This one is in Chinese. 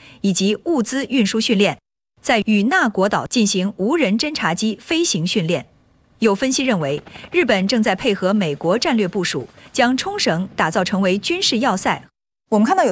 以及物资运输训练，在与那国岛进行无人侦察机飞行训练。有分析认为，日本正在配合美国战略部署，将冲绳打造成为军事要塞。 我们看到有